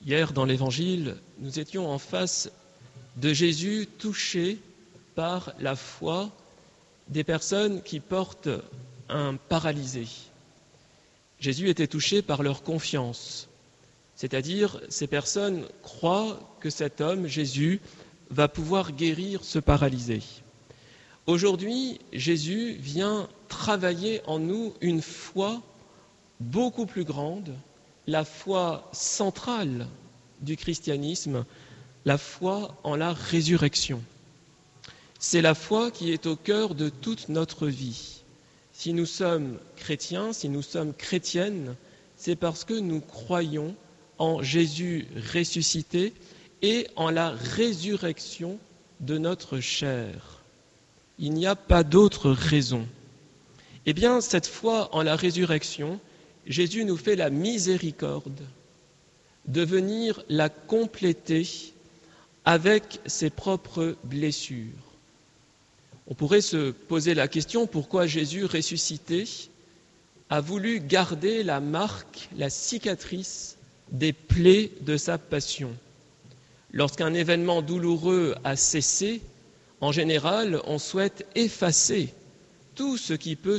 Hier, dans l'Évangile, nous étions en face de Jésus touché par la foi des personnes qui portent un paralysé. Jésus était touché par leur confiance, c'est-à-dire ces personnes croient que cet homme, Jésus, va pouvoir guérir ce paralysé. Aujourd'hui, Jésus vient travailler en nous une foi beaucoup plus grande, la foi centrale du christianisme, la foi en la résurrection. C'est la foi qui est au cœur de toute notre vie. Si nous sommes chrétiens, si nous sommes chrétiennes, c'est parce que nous croyons en Jésus ressuscité et en la résurrection de notre chair. Il n'y a pas d'autre raison. Eh bien, cette foi en la résurrection, Jésus nous fait la miséricorde de venir la compléter avec ses propres blessures. On pourrait se poser la question pourquoi Jésus ressuscité a voulu garder la marque, la cicatrice des plaies de sa passion. Lorsqu'un événement douloureux a cessé, en général, on souhaite effacer tout ce qui peut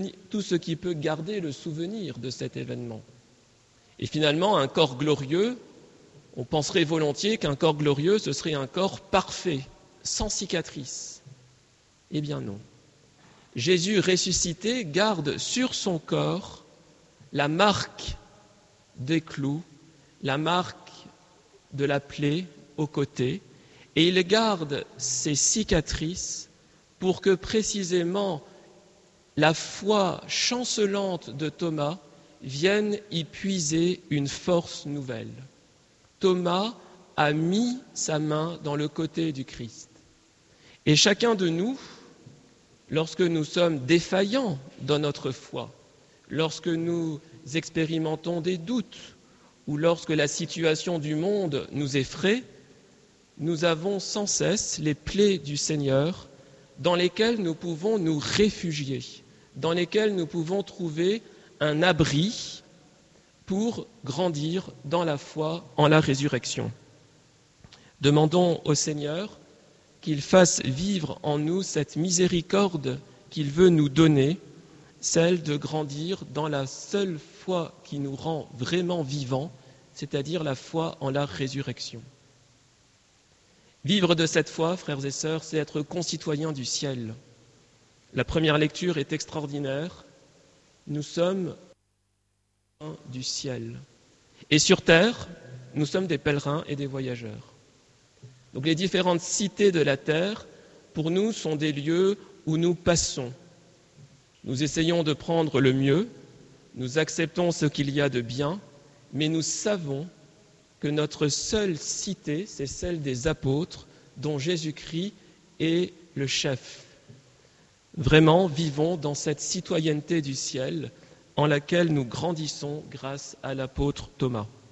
garder le souvenir de cet événement. Et finalement, un corps glorieux, on penserait volontiers qu'un corps glorieux, ce serait un corps parfait, sans cicatrice. Eh bien non. Jésus ressuscité garde sur son corps la marque des clous, la marque de la plaie au côté, et il garde ces cicatrices pour que précisément la foi chancelante de Thomas vienne y puiser une force nouvelle. Thomas a mis sa main dans le côté du Christ. Et chacun de nous, lorsque nous sommes défaillants dans notre foi, lorsque nous expérimentons des doutes ou lorsque la situation du monde nous effraie, nous avons sans cesse les plaies du Seigneur dans lesquelles nous pouvons nous réfugier, dans lesquelles nous pouvons trouver un abri pour grandir dans la foi en la résurrection. Demandons au Seigneur qu'il fasse vivre en nous cette miséricorde qu'il veut nous donner, celle de grandir dans la seule foi qui nous rend vraiment vivants, c'est-à-dire la foi en la résurrection. Vivre de cette foi, frères et sœurs, c'est être concitoyens du ciel. La première lecture est extraordinaire. Nous sommes du ciel. Et sur terre, nous sommes des pèlerins et des voyageurs. Donc les différentes cités de la terre, pour nous, sont des lieux où nous passons. Nous essayons de prendre le mieux, nous acceptons ce qu'il y a de bien, mais nous savons que notre seule cité, c'est celle des apôtres, dont Jésus-Christ est le chef. Vraiment, vivons dans cette citoyenneté du ciel en laquelle nous grandissons grâce à l'apôtre Thomas.